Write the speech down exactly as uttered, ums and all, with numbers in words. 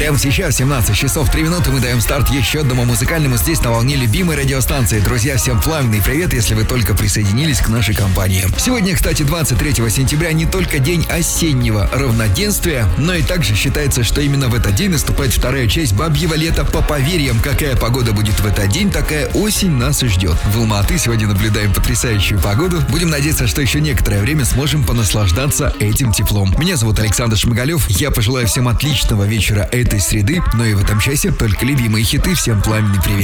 Прямо сейчас, семнадцать часов три минуты, мы даем старт еще одному музыкальному здесь на волне любимой радиостанции. Друзья, всем пламенный привет, если вы только присоединились к нашей компании. Сегодня, кстати, двадцать третьего сентября не только день осеннего равноденствия, но и также считается, что именно в этот день наступает вторая часть бабьего лета. По поверьям, какая погода будет в этот день, такая осень нас и ждет. В Алма-Аты сегодня наблюдаем потрясающую погоду. Будем надеяться, что еще некоторое время сможем понаслаждаться этим теплом. Меня зовут Александр Шмыгалев. Я пожелаю всем отличного вечера этой среды, но и в этом часе только любимые хиты. Всем пламенный привет.